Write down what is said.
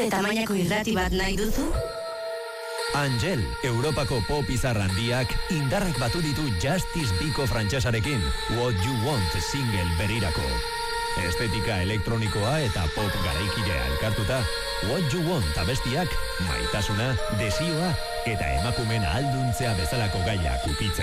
tamainako irrati bat nahi duzu? Angel, Europako pop izar handiak indarrak batu ditu Justice Biko frantsesarekin What You Want single berirako. Estetika elektronikoa eta pop garaikidea elkartuta, What You Want abestiak maitasuna, desioa eta emakumen ahalduntzea bezalako gaiak ukitzen.